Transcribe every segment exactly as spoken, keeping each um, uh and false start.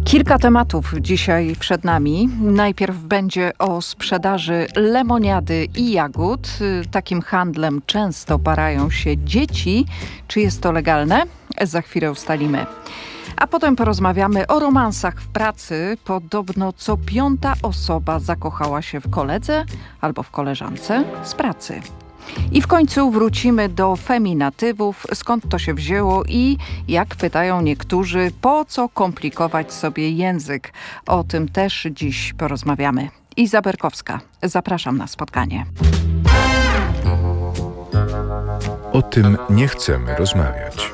Kilka tematów dzisiaj przed nami. Najpierw będzie o sprzedaży lemoniady i jagód. Takim handlem często parają się dzieci. Czy jest to legalne? Za chwilę ustalimy. A potem porozmawiamy o romansach w pracy. Podobno co piąta osoba zakochała się w koledze albo w koleżance z pracy. I w końcu wrócimy do feminatywów, skąd to się wzięło i, jak pytają niektórzy, po co komplikować sobie język. O tym też dziś porozmawiamy. Iza Berkowska, zapraszam na spotkanie. O tym nie chcemy rozmawiać.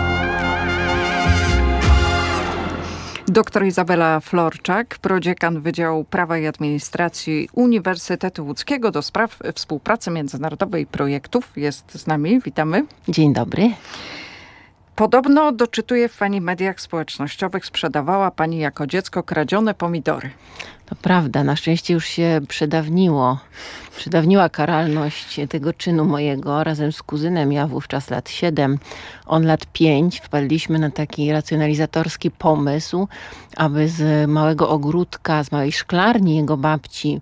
Doktor Izabela Florczak, prodziekan Wydziału Prawa i Administracji Uniwersytetu Łódzkiego do spraw współpracy międzynarodowej i projektów, jest z nami. Witamy. Dzień dobry. Podobno doczytuję w pani mediach społecznościowych, sprzedawała pani jako dziecko kradzione pomidory. To prawda, na szczęście już się przedawniło. Przedawniła karalność tego czynu mojego. Razem z kuzynem, ja wówczas lat siedem, on lat pięć, wpadliśmy na taki racjonalizatorski pomysł, aby z małego ogródka, z małej szklarni jego babci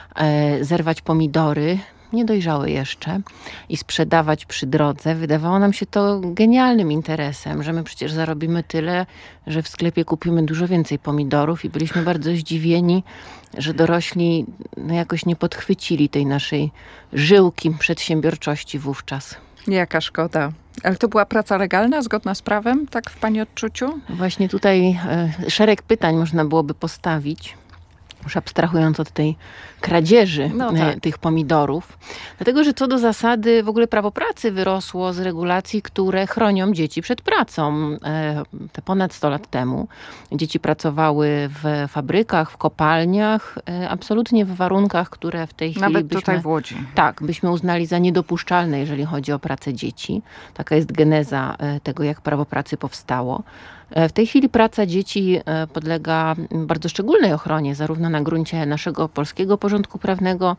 e, zerwać pomidory, niedojrzałe jeszcze, i sprzedawać przy drodze. Wydawało nam się to genialnym interesem, że my przecież zarobimy tyle, że w sklepie kupimy dużo więcej pomidorów, i byliśmy bardzo zdziwieni, że dorośli no, jakoś nie podchwycili tej naszej żyłki przedsiębiorczości wówczas. Jaka szkoda. Ale to była praca legalna, zgodna z prawem, tak w pani odczuciu? Właśnie tutaj e, szereg pytań można byłoby postawić, już abstrahując od tej kradzieży no tak. tych pomidorów. Dlatego, że co do zasady w ogóle prawo pracy wyrosło z regulacji, które chronią dzieci przed pracą. Te ponad sto lat temu dzieci pracowały w fabrykach, w kopalniach, absolutnie w warunkach, które w tej chwili Nawet byśmy, tutaj w Łodzi. Tak, byśmy uznali za niedopuszczalne, jeżeli chodzi o pracę dzieci. Taka jest geneza tego, jak prawo pracy powstało. W tej chwili praca dzieci podlega bardzo szczególnej ochronie, zarówno na gruncie naszego polskiego porządku prawnego,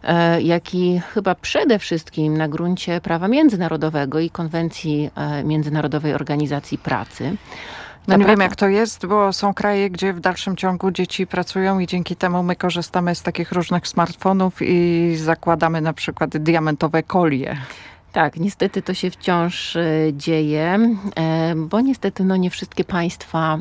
jak i chyba przede wszystkim na gruncie prawa międzynarodowego i konwencji Międzynarodowej Organizacji Pracy. No nie wiem, jak to jest, bo są kraje, gdzie w dalszym ciągu dzieci pracują i dzięki temu my korzystamy z takich różnych smartfonów i zakładamy na przykład diamentowe kolie. Tak, niestety to się wciąż dzieje, bo niestety no, nie wszystkie państwa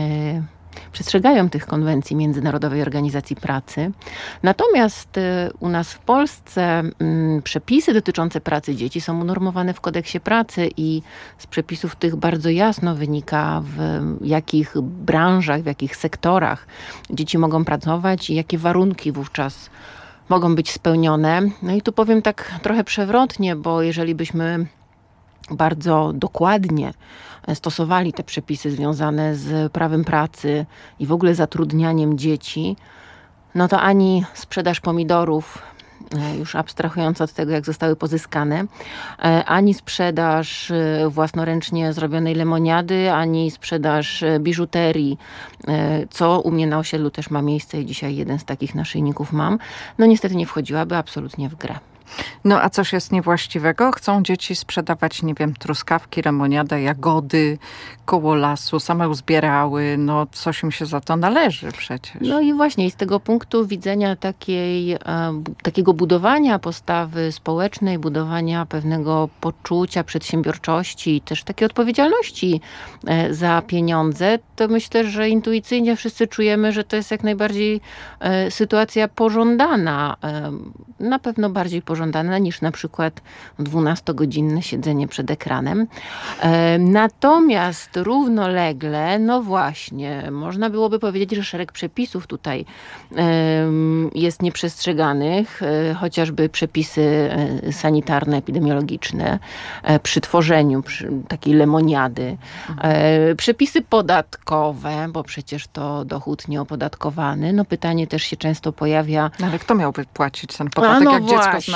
przestrzegają tych konwencji Międzynarodowej Organizacji Pracy. Natomiast u nas w Polsce przepisy dotyczące pracy dzieci są unormowane w kodeksie pracy i z przepisów tych bardzo jasno wynika, w jakich branżach, w jakich sektorach dzieci mogą pracować i jakie warunki wówczas mogą być spełnione. No i tu powiem tak trochę przewrotnie, bo jeżeli byśmy bardzo dokładnie stosowali te przepisy związane z prawem pracy i w ogóle zatrudnianiem dzieci, no to ani sprzedaż pomidorów, już abstrahując od tego, jak zostały pozyskane, ani sprzedaż własnoręcznie zrobionej lemoniady, ani sprzedaż biżuterii, co u mnie na osiedlu też ma miejsce i dzisiaj jeden z takich naszyjników mam, no niestety nie wchodziłaby absolutnie w grę. No a coś jest niewłaściwego? Chcą dzieci sprzedawać, nie wiem, truskawki, lemoniadę, jagody koło lasu, same uzbierały, no coś im się za to należy przecież. No i właśnie z tego punktu widzenia takiej, e, takiego budowania postawy społecznej, budowania pewnego poczucia przedsiębiorczości i też takiej odpowiedzialności e, za pieniądze, to myślę, że intuicyjnie wszyscy czujemy, że to jest jak najbardziej e, sytuacja pożądana. E, na pewno bardziej pożądana niż na przykład dwunastogodzinne siedzenie przed ekranem. E, natomiast równolegle, no właśnie, można byłoby powiedzieć, że szereg przepisów tutaj e, jest nieprzestrzeganych, e, chociażby przepisy e, sanitarno-epidemiologiczne e, przy tworzeniu przy takiej lemoniady, e, przepisy podatkowe, bo przecież to dochód nieopodatkowany. No pytanie też się często pojawia. No ale kto miałby płacić ten podatek, no jak właśnie, dziecko z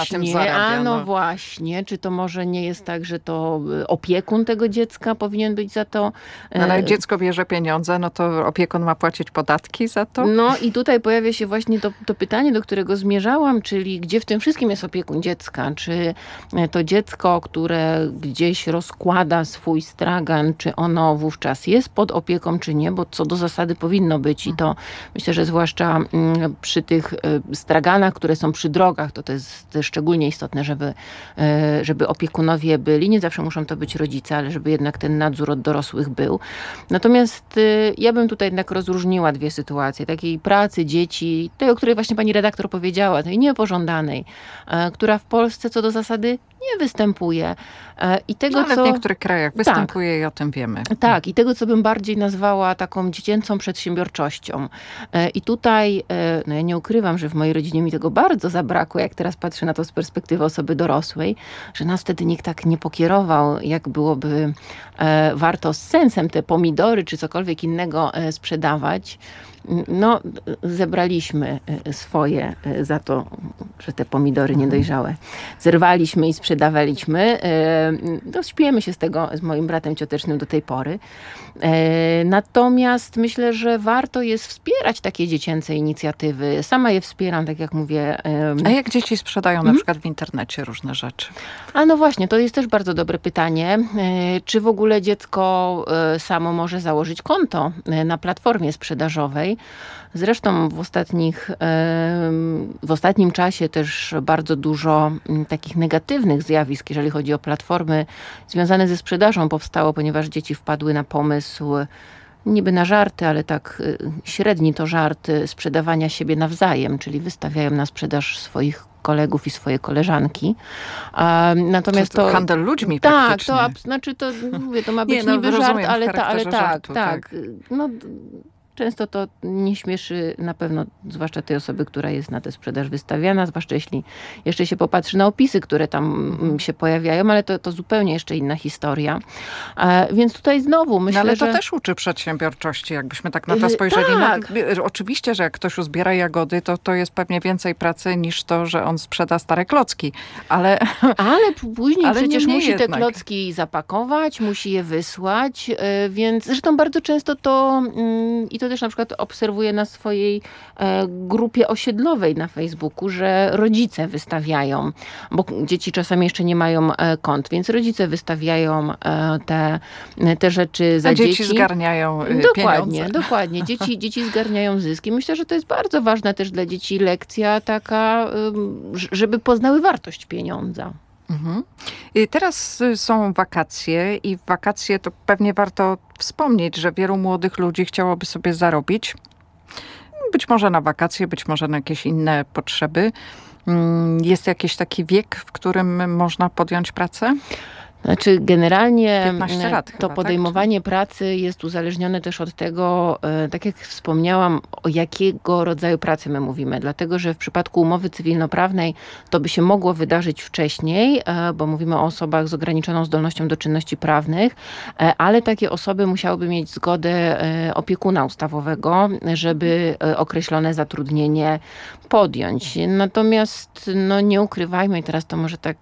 tym zarabia. A no, no. właśnie. Czy to może nie jest tak, że to opiekun tego dziecka powinien być za to... Ale jak dziecko bierze pieniądze, no to opiekun ma płacić podatki za to? No i tutaj pojawia się właśnie to, to pytanie, do którego zmierzałam, czyli gdzie w tym wszystkim jest opiekun dziecka? Czy to dziecko, które gdzieś rozkłada swój stragan, czy ono wówczas jest pod opieką, czy nie? Bo co do zasady powinno być i to myślę, że zwłaszcza przy tych straganach, które są przy drogach, to to jest szczególnie istotne, żeby, żeby opiekunowie byli. Nie zawsze muszą to być rodzice, ale żeby jednak ten nadzór od dorosłych był. Natomiast ja bym tutaj jednak rozróżniła dwie sytuacje. Takiej pracy dzieci, tej, o której właśnie pani redaktor powiedziała, tej niepożądanej, która w Polsce co do zasady nie występuje. I tego, no, ale co... w niektórych krajach występuje tak. i o tym wiemy. Tak, i tego, co bym bardziej nazwała taką dziecięcą przedsiębiorczością. I tutaj, no ja nie ukrywam, że w mojej rodzinie mi tego bardzo zabrakło, jak teraz patrzę na to z perspektywy osoby dorosłej, że nas wtedy nikt tak nie pokierował, jak byłoby warto z sensem te pomidory czy cokolwiek innego sprzedawać. No, zebraliśmy swoje za to, że te pomidory niedojrzałe zerwaliśmy i sprzedawaliśmy. No, śpiemy się z tego z moim bratem ciotecznym do tej pory. Natomiast myślę, że warto jest wspierać takie dziecięce inicjatywy. Sama je wspieram, tak jak mówię. A jak dzieci sprzedają na przykład w internecie różne rzeczy? A no właśnie, to jest też bardzo dobre pytanie. Czy w ogóle dziecko samo może założyć konto na platformie sprzedażowej? Zresztą w ostatnich, w ostatnim czasie też bardzo dużo takich negatywnych zjawisk, jeżeli chodzi o platformy związane ze sprzedażą powstało, ponieważ dzieci wpadły na pomysł niby na żarty, ale tak średni to żart sprzedawania siebie nawzajem, czyli wystawiają na sprzedaż swoich kolegów i swoje koleżanki. Natomiast to, to handel ludźmi tak, praktycznie. Tak, to, znaczy to, mówię, to ma być Nie, no, niby żart, ale, ta, ale tak, żartu, tak, tak. No, często to nie śmieszy na pewno, zwłaszcza tej osoby, która jest na tę sprzedaż wystawiana, zwłaszcza jeśli jeszcze się popatrzy na opisy, które tam się pojawiają, ale to, to zupełnie jeszcze inna historia. E, więc tutaj znowu myślę, no, ale to że... też uczy przedsiębiorczości, jakbyśmy tak na to spojrzeli. Tak. No, oczywiście, że jak ktoś uzbiera jagody, to to jest pewnie więcej pracy niż to, że on sprzeda stare klocki. Ale, ale później ale przecież nie, nie musi jednak. te klocki zapakować, musi je wysłać, więc zresztą bardzo często to i to też na przykład obserwuję na swojej grupie osiedlowej na Facebooku, że rodzice wystawiają, bo dzieci czasami jeszcze nie mają kont, więc rodzice wystawiają te, te rzeczy za A dzieci. dzieci zgarniają Dokładnie, pieniądze. dokładnie. Dzieci, dzieci zgarniają zyski. Myślę, że to jest bardzo ważna też dla dzieci lekcja taka, żeby poznały wartość pieniądza. Mhm. Teraz są wakacje i w wakacje to pewnie warto wspomnieć, że wielu młodych ludzi chciałoby sobie zarobić. Być może na wakacje, być może na jakieś inne potrzeby. Jest jakiś taki wiek, w którym można podjąć pracę? Znaczy generalnie piętnaście lat to chyba, podejmowanie tak? pracy jest uzależnione też od tego, tak jak wspomniałam, o jakiego rodzaju pracy my mówimy. Dlatego, że w przypadku umowy cywilnoprawnej to by się mogło wydarzyć wcześniej, bo mówimy o osobach z ograniczoną zdolnością do czynności prawnych, ale takie osoby musiałyby mieć zgodę opiekuna ustawowego, żeby określone zatrudnienie podjąć. Natomiast no nie ukrywajmy, i teraz to może tak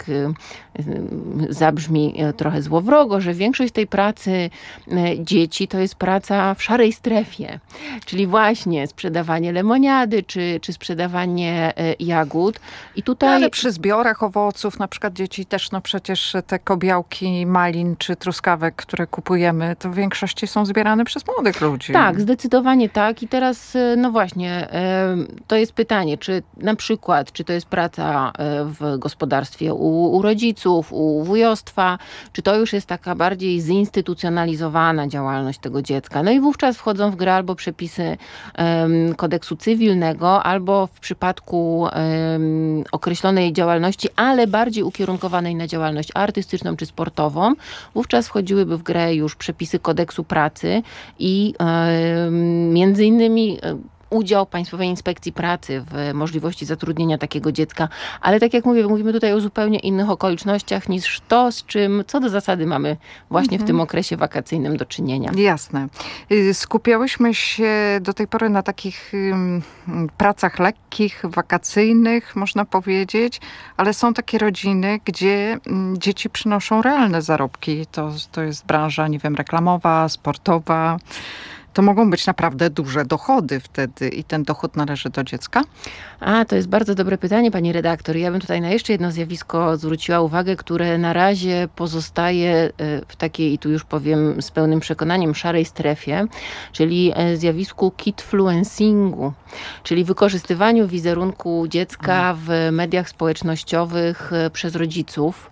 zabrzmi trochę złowrogo, że większość tej pracy dzieci to jest praca w szarej strefie. Czyli właśnie sprzedawanie lemoniady, czy, czy sprzedawanie jagód. I tutaj... No, ale przy zbiorach owoców, na przykład dzieci też, no przecież te kobiałki malin czy truskawek, które kupujemy, to w większości są zbierane przez młodych ludzi. Tak, zdecydowanie tak. I teraz, no właśnie, to jest pytanie, czy na przykład, czy to jest praca w gospodarstwie u, u rodziców, u wujostwa, czy to już jest taka bardziej zinstytucjonalizowana działalność tego dziecka. No i wówczas wchodzą w grę albo przepisy um, kodeksu cywilnego, albo w przypadku um, określonej działalności, ale bardziej ukierunkowanej na działalność artystyczną czy sportową, wówczas wchodziłyby w grę już przepisy kodeksu pracy i um, między innymi um, udział Państwowej Inspekcji Pracy w możliwości zatrudnienia takiego dziecka. Ale tak jak mówię, mówimy tutaj o zupełnie innych okolicznościach niż to, z czym co do zasady mamy właśnie mhm. w tym okresie wakacyjnym do czynienia. Jasne. Skupiałyśmy się do tej pory na takich um, pracach lekkich, wakacyjnych, można powiedzieć, ale są takie rodziny, gdzie um, dzieci przynoszą realne zarobki. To, to jest branża, nie wiem, reklamowa, sportowa. To mogą być naprawdę duże dochody wtedy i ten dochód należy do dziecka? A, to jest bardzo dobre pytanie, pani redaktor. Ja bym tutaj na jeszcze jedno zjawisko zwróciła uwagę, które na razie pozostaje w takiej, i tu już powiem z pełnym przekonaniem, szarej strefie, czyli zjawisku kidfluencingu, czyli wykorzystywaniu wizerunku dziecka w mediach społecznościowych przez rodziców.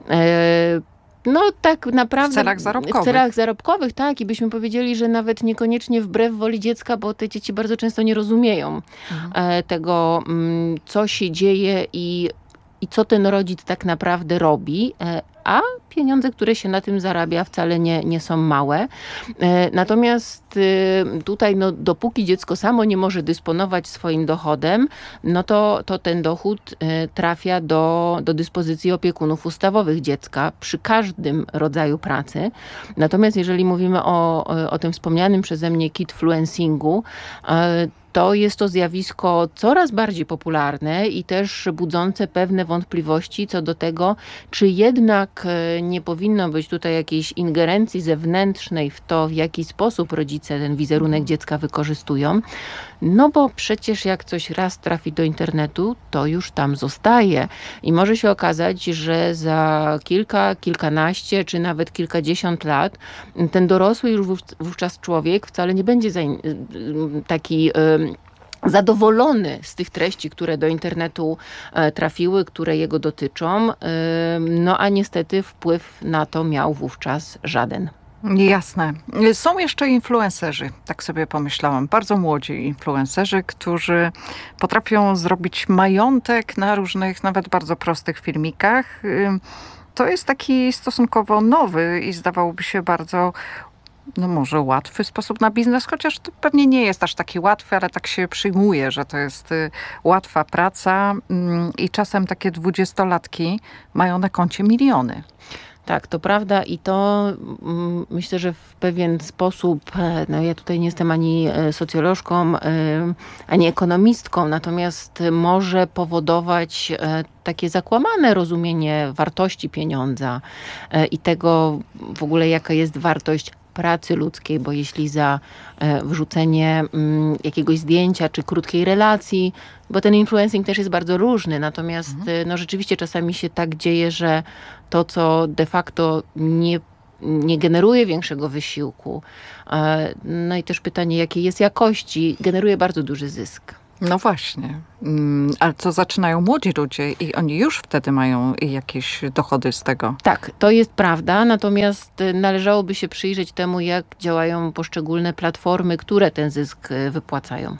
No tak naprawdę. W celach zarobkowych. W celach zarobkowych, tak. I byśmy powiedzieli, że nawet niekoniecznie wbrew woli dziecka, bo te dzieci bardzo często nie rozumieją mhm. tego, co się dzieje i, i co ten rodzic tak naprawdę robi. A pieniądze, które się na tym zarabia, wcale nie, nie są małe. Natomiast tutaj, no, dopóki dziecko samo nie może dysponować swoim dochodem, no to, to ten dochód trafia do, do dyspozycji opiekunów ustawowych dziecka przy każdym rodzaju pracy. Natomiast jeżeli mówimy o, o tym wspomnianym przeze mnie kidfluencingu, to jest to zjawisko coraz bardziej popularne i też budzące pewne wątpliwości co do tego, czy jednak nie powinno być tutaj jakiejś ingerencji zewnętrznej w to, w jaki sposób rodzice ten wizerunek dziecka wykorzystują. No bo przecież jak coś raz trafi do internetu, to już tam zostaje. I może się okazać, że za kilka, kilkanaście, czy nawet kilkadziesiąt lat ten dorosły już wówczas człowiek wcale nie będzie taki zadowolony z tych treści, które do internetu trafiły, które jego dotyczą. No a niestety wpływ na to miał wówczas żaden. Jasne. Są jeszcze influencerzy, tak sobie pomyślałam. Bardzo młodzi influencerzy, którzy potrafią zrobić majątek na różnych, nawet bardzo prostych filmikach. To jest taki stosunkowo nowy i zdawałoby się bardzo, no może łatwy sposób na biznes, chociaż to pewnie nie jest aż taki łatwy, ale tak się przyjmuje, że to jest łatwa praca i czasem takie dwudziestolatki mają na koncie miliony. Tak, to prawda i to mm, myślę, że w pewien sposób, no ja tutaj nie jestem ani socjolożką, ani ekonomistką, natomiast może powodować takie zakłamane rozumienie wartości pieniądza i tego w ogóle, jaka jest wartość pracy ludzkiej, bo jeśli za wrzucenie jakiegoś zdjęcia czy krótkiej relacji, bo ten influencing też jest bardzo różny, natomiast mhm. no rzeczywiście czasami się tak dzieje, że to, co de facto nie, nie generuje większego wysiłku, no i też pytanie, jakiej jest jakości, generuje bardzo duży zysk. No właśnie, ale co zaczynają młodzi ludzie i oni już wtedy mają jakieś dochody z tego. Tak, to jest prawda, natomiast należałoby się przyjrzeć temu, jak działają poszczególne platformy, które ten zysk wypłacają.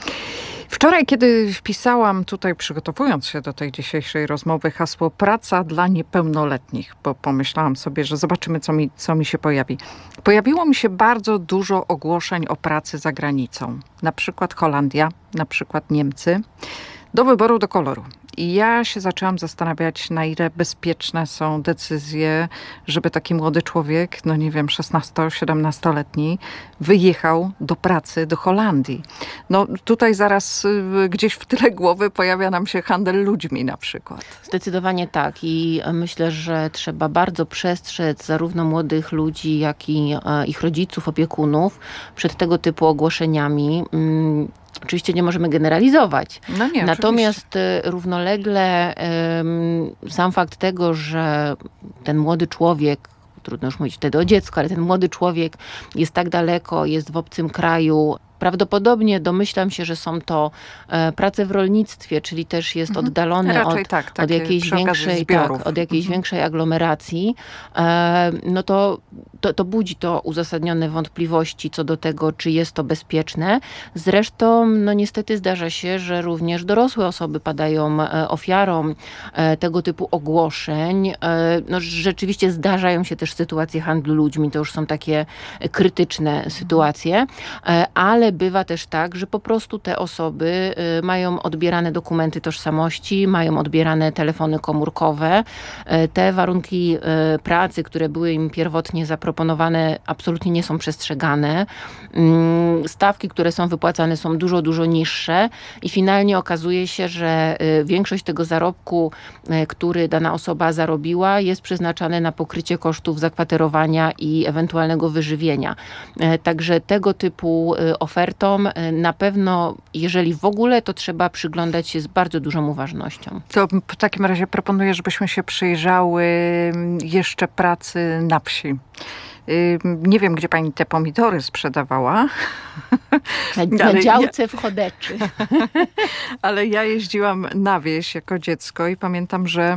Wczoraj, kiedy wpisałam tutaj, przygotowując się do tej dzisiejszej rozmowy, hasło praca dla niepełnoletnich, bo pomyślałam sobie, że zobaczymy, co mi, co mi się pojawi. Pojawiło mi się bardzo dużo ogłoszeń o pracy za granicą. Na przykład Holandia, na przykład Niemcy. Do wyboru, do koloru. I ja się zaczęłam zastanawiać, na ile bezpieczne są decyzje, żeby taki młody człowiek, no nie wiem, szesnasto-siedemnastoletni, wyjechał do pracy do Holandii. No tutaj zaraz gdzieś w tyle głowy pojawia nam się handel ludźmi na przykład. Zdecydowanie tak i myślę, że trzeba bardzo przestrzec zarówno młodych ludzi, jak i ich rodziców, opiekunów przed tego typu ogłoszeniami. Oczywiście nie możemy generalizować. No nie, Natomiast oczywiście. równolegle um, sam fakt tego, że ten młody człowiek, trudno już mówić wtedy o dziecku, ale ten młody człowiek jest tak daleko, jest w obcym kraju, prawdopodobnie domyślam się, że są to e, prace w rolnictwie, czyli też jest mhm. oddalony od, tak, od jakiejś większej, tak, od jakiejś mhm. większej aglomeracji, e, no to, to, to budzi to uzasadnione wątpliwości co do tego, czy jest to bezpieczne. Zresztą, no niestety zdarza się, że również dorosłe osoby padają e, ofiarą e, tego typu ogłoszeń. E, no rzeczywiście zdarzają się też sytuacje handlu ludźmi, to już są takie krytyczne sytuacje, e, ale ale bywa też tak, że po prostu te osoby mają odbierane dokumenty tożsamości, mają odbierane telefony komórkowe. Te warunki pracy, które były im pierwotnie zaproponowane, absolutnie nie są przestrzegane. Stawki, które są wypłacane, są dużo, dużo niższe i finalnie okazuje się, że większość tego zarobku, który dana osoba zarobiła, jest przeznaczane na pokrycie kosztów zakwaterowania i ewentualnego wyżywienia. Także tego typu ofertom na pewno, jeżeli w ogóle, to trzeba przyglądać się z bardzo dużą uważnością. To w takim razie proponuję, żebyśmy się przyjrzały jeszcze pracy na wsi. Nie wiem, gdzie pani te pomidory sprzedawała. Na, na działce ja, w Chodeczy. Ale ja jeździłam na wieś jako dziecko i pamiętam, że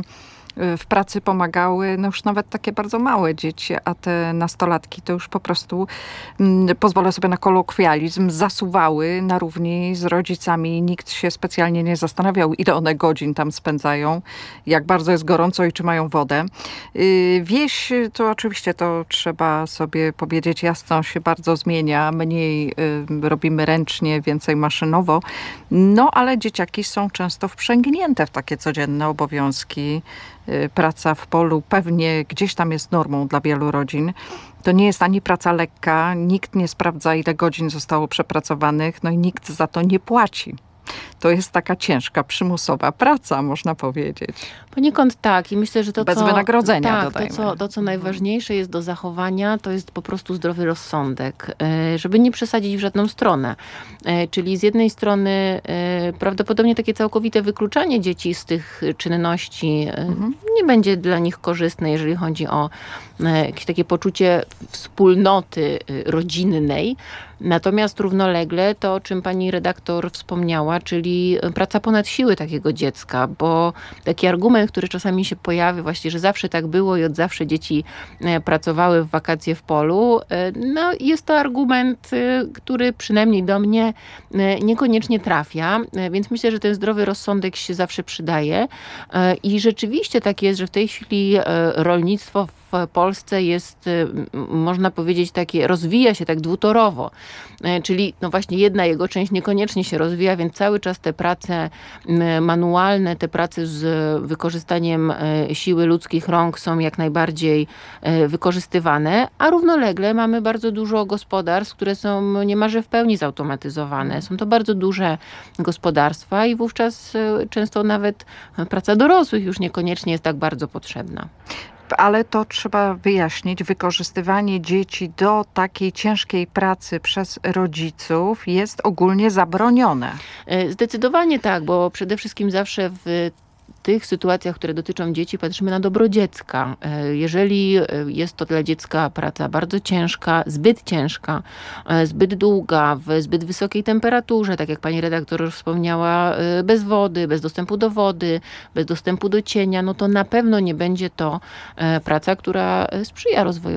w pracy pomagały no już nawet takie bardzo małe dzieci, a te nastolatki to już po prostu, mm, pozwolę sobie na kolokwializm, zasuwały na równi z rodzicami. Nikt się specjalnie nie zastanawiał, ile one godzin tam spędzają, jak bardzo jest gorąco i czy mają wodę. Yy, wieś to oczywiście, to trzeba sobie powiedzieć jasno, się bardzo zmienia. Mniej yy, robimy ręcznie, więcej maszynowo. No ale dzieciaki są często wprzęgnięte w takie codzienne obowiązki. Praca w polu pewnie gdzieś tam jest normą dla wielu rodzin. To nie jest ani praca lekka, nikt nie sprawdza, ile godzin zostało przepracowanych, no i nikt za to nie płaci. To jest taka ciężka, przymusowa praca, można powiedzieć. Poniekąd tak i myślę, że to, Bez co... wynagrodzenia, tak, dodajmy. To co, to, co najważniejsze jest do zachowania, to jest po prostu zdrowy rozsądek, żeby nie przesadzić w żadną stronę. Czyli z jednej strony prawdopodobnie takie całkowite wykluczanie dzieci z tych czynności mhm. nie będzie dla nich korzystne, jeżeli chodzi o jakieś takie poczucie wspólnoty rodzinnej. Natomiast równolegle to, o czym pani redaktor wspomniała, czyli praca ponad siły takiego dziecka, bo taki argument, który czasami się pojawia właśnie, że zawsze tak było i od zawsze dzieci pracowały w wakacje w polu, no jest to argument, który przynajmniej do mnie niekoniecznie trafia, więc myślę, że ten zdrowy rozsądek się zawsze przydaje i rzeczywiście tak jest, że w tej chwili rolnictwo w Polsce jest, można powiedzieć, takie, rozwija się tak dwutorowo. Czyli no właśnie jedna jego część niekoniecznie się rozwija, więc cały czas te prace manualne, te prace z wykorzystaniem siły ludzkich rąk są jak najbardziej wykorzystywane, a równolegle mamy bardzo dużo gospodarstw, które są niemalże w pełni zautomatyzowane. Są to bardzo duże gospodarstwa i wówczas często nawet praca dorosłych już niekoniecznie jest tak bardzo potrzebna. Ale to trzeba wyjaśnić. Wykorzystywanie dzieci do takiej ciężkiej pracy przez rodziców jest ogólnie zabronione. Zdecydowanie tak, bo przede wszystkim zawsze w tych sytuacjach, które dotyczą dzieci, patrzymy na dobro dziecka. Jeżeli jest to dla dziecka praca bardzo ciężka, zbyt ciężka, zbyt długa, w zbyt wysokiej temperaturze, tak jak pani redaktor wspomniała, bez wody, bez dostępu do wody, bez dostępu do cienia, no to na pewno nie będzie to praca, która sprzyja rozwojowi